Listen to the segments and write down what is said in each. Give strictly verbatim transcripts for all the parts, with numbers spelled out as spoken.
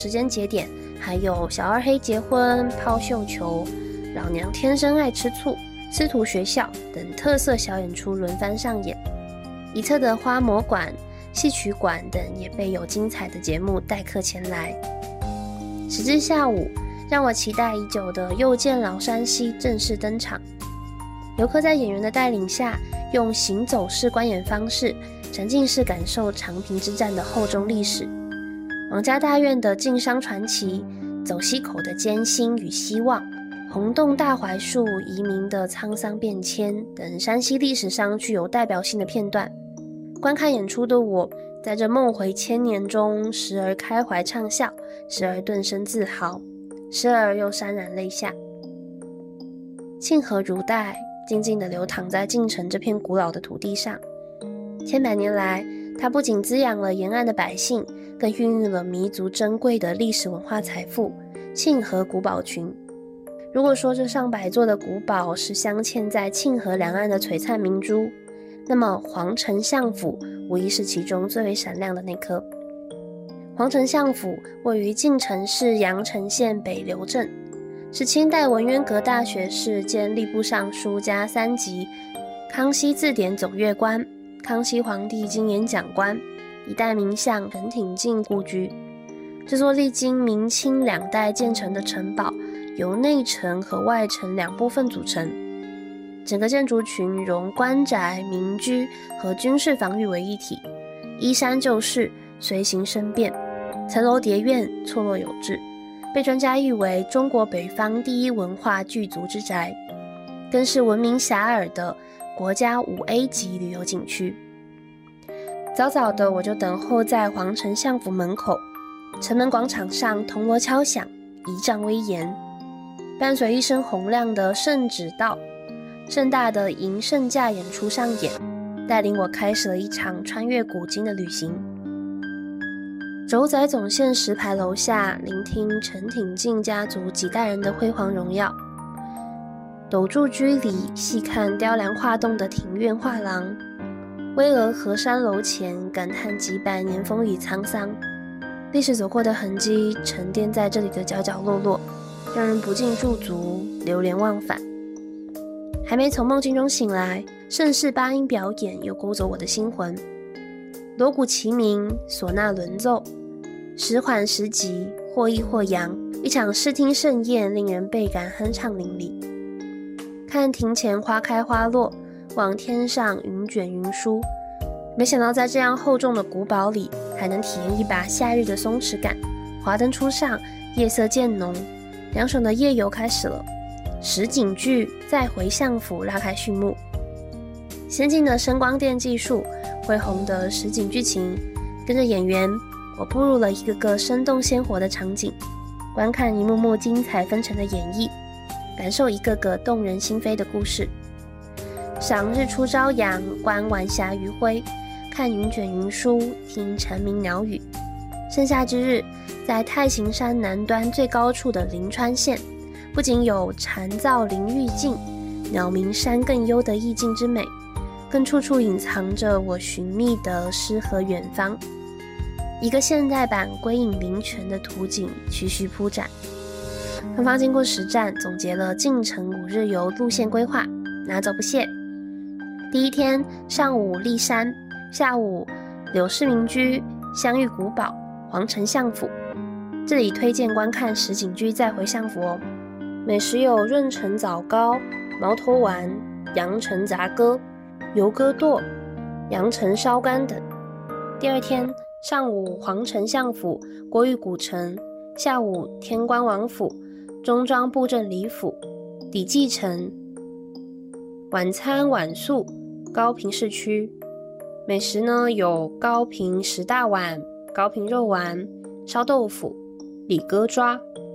时间节点，还有小二黑结婚、抛绣球、老娘天生爱吃醋、司徒学校等特色小演出轮番上演。一侧的花魔馆、戏曲馆等也备有精彩的节目待客前来。时至下午，让我期待已久的又见老山西正式登场。游客在演员的带领下，用行走式观演方式，沉浸式感受长平之战的厚重历史、王家大院的晋商传奇、走西口的艰辛与希望、红洞大槐树移民的沧桑变迁等山西历史上具有代表性的片段。观看演出的我，在这梦回千年中，时而开怀畅笑，时而顿生自豪，时而又潸然泪下。沁河如带，静静地流淌在晋城这片古老的土地上。千百年来，它不仅滋养了沿岸的百姓，更孕育了弥足珍贵的历史文化财富——沁河古堡群。如果说这上百座的古堡是镶嵌在沁河两岸的璀璨明珠，那么皇城相府无疑是其中最为闪亮的那颗。皇城相府位于晋城市阳城县北流镇，是清代文渊阁大学士兼吏部尚书加三级、康熙字典总阅官、康熙皇帝经演讲官、一代名相陈挺进故居。这座历经明清两代建成的城堡，由内城和外城两部分组成。整个建筑群融官宅、民居和军事防御为一体，依山就势，随形生变，层楼叠院，错落有致，被专家誉为中国北方第一文化具足之宅，更是闻名遐迩的国家五 A 级旅游景区。早早的我就等候在皇城相府门口，城门广场上铜锣敲响，仪仗威严，伴随一声洪亮的圣旨到，盛大的迎圣驾演出上演，带领我开始了一场穿越古今的旅行。轴仔总线石牌楼下，聆听陈挺进家族几代人的辉煌荣耀；斗柱居里，细看雕梁画栋的庭院画廊；巍峨河山楼前，感叹几百年风雨沧桑。历史走过的痕迹沉淀在这里的角角落落，让人不禁驻足，流连忘返。还没从梦境中醒来，盛世八音表演又勾走我的心魂。锣鼓齐鸣，唢呐轮奏，时缓时急，或抑或扬，一场视听盛宴，令人倍感酣畅淋漓。看庭前花开花落，望天上云卷云舒，没想到在这样厚重的古堡里，还能体验一把夏日的松弛感。华灯初上，夜色渐浓，凉爽的夜游开始了。实景剧再回相府拉开序幕，先进的声光电技术，恢宏的实景剧情，跟着演员，我步入了一个个生动鲜活的场景，观看一幕幕精彩纷呈的演绎，感受一个个动人心扉的故事。赏日出朝阳，观晚霞余晖，看云卷云舒，听蝉鸣鸟语。盛夏之日，在太行山南端最高处的临川县，不仅有蝉噪林愈静，鸟鸣山更幽的意境之美，更处处隐藏着我寻觅的诗和远方。一个现代版归隐灵泉的图景徐徐铺展。芳芳经过实战，总结了晋城五日游路线规划，拿走不谢。第一天上午骊山，下午柳氏民居、香玉古堡、皇城相府。这里推荐观看实景剧再回相府哦。美食有润城枣糕、毛头丸、阳城杂鸽、油鸽剁、阳城烧干等。第二天上午皇城相府、国语古城，下午天官王府、中庄布政里府、李继城。晚餐晚宿高平市区，美食呢有高平石大碗、高平肉丸、烧豆腐、李哥抓。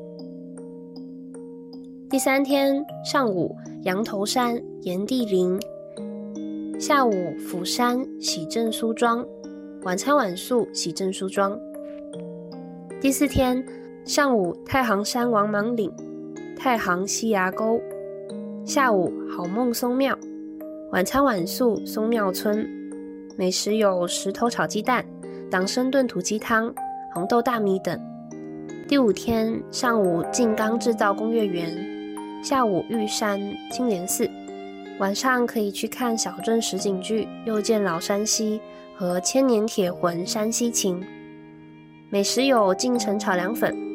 第三天上午羊头山、炎帝陵，下午釜山、喜正苏庄，晚餐晚宿喜正苏庄。第四天上午太行山王莽岭、太行西崖沟，下午好梦松庙，晚餐晚宿松庙村。美食有石头炒鸡蛋、党参炖土鸡汤、红豆大米等。 第五天上午静冈制造工业园，下午玉山青莲寺，晚上可以去看小镇实景剧《又见老山西》和《千年铁魂山西情》。美食有进城炒凉粉、